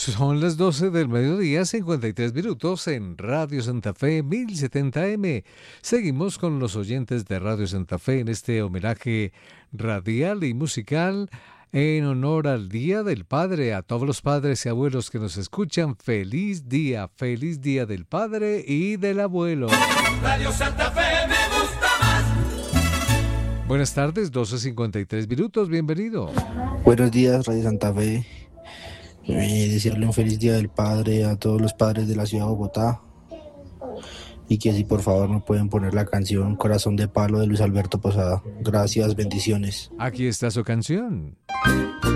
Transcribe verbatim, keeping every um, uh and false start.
Son las doce del mediodía, cincuenta y tres minutos en Radio Santa Fe mil setenta M. Seguimos con los oyentes de Radio Santa Fe en este homenaje radial y musical en honor al Día del Padre. A todos los padres y abuelos que nos escuchan, feliz día, feliz día del padre y del abuelo. Radio Santa Fe me gusta más. Buenas tardes, doce cincuenta y tres minutos, bienvenido. Buenos días, Radio Santa Fe. Eh, desearle un feliz Día del Padre a todos los padres de la ciudad de Bogotá, y que si por favor me pueden poner la canción Corazón de Palo de Luis Alberto Posada. Gracias, bendiciones. Aquí está su canción.